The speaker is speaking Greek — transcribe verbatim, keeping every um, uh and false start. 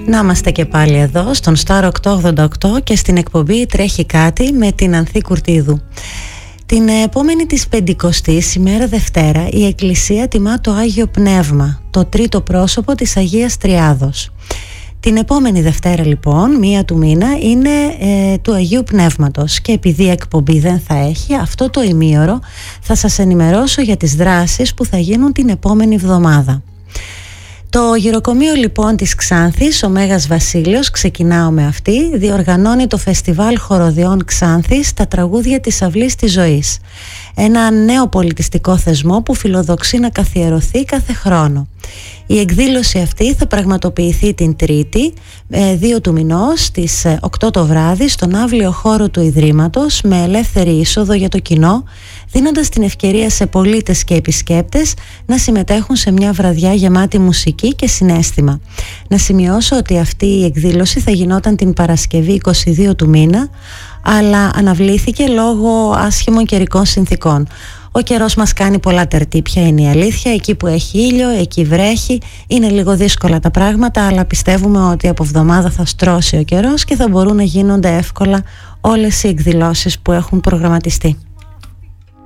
Να είμαστε και πάλι εδώ στον Star οκτακόσια ογδόντα οκτώ και στην εκπομπή Τρέχει Κάτι με την Ανθή Κουρτίδου. Την επόμενη της Πεντηκοστής, ημέρα Δευτέρα, η Εκκλησία τιμά το Άγιο Πνεύμα, το τρίτο πρόσωπο της Αγίας Τριάδος. Την επόμενη Δευτέρα λοιπόν, μία του μήνα, είναι ε, του Αγίου Πνεύματος και επειδή εκπομπή δεν θα έχει, αυτό το ημίωρο θα σας ενημερώσω για τις δράσεις που θα γίνουν την επόμενη εβδομάδα. Το γυροκομείο λοιπόν της Ξάνθης, ο Μέγας Βασίλειος, ξεκινάω με αυτή, διοργανώνει το φεστιβάλ χοροδιών Ξάνθης, τα τραγούδια της Αυλής της Ζωής. Ένα νέο πολιτιστικό θεσμό που φιλοδοξεί να καθιερωθεί κάθε χρόνο. Η εκδήλωση αυτή θα πραγματοποιηθεί την Τρίτη, δύο του μηνός, στις οκτώ το βράδυ, στον αύλιο χώρο του Ιδρύματος, με ελεύθερη είσοδο για το κοινό, δίνοντας την ευκαιρία σε πολίτες και επισκέπτες να συμμετέχουν σε μια βραδιά γεμάτη μουσική και συναίσθημα. Να σημειώσω ότι αυτή η εκδήλωση θα γινόταν την Παρασκευή είκοσι δύο του μήνα, αλλά αναβλήθηκε λόγω άσχημων καιρικών συνθήκων. Ο καιρός μας κάνει πολλά τερτύπια, είναι η αλήθεια. Εκεί που έχει ήλιο, εκεί βρέχει. Είναι λίγο δύσκολα τα πράγματα, αλλά πιστεύουμε ότι από εβδομάδα θα στρώσει ο καιρός και θα μπορούν να γίνονται εύκολα όλες οι εκδηλώσεις που έχουν προγραμματιστεί.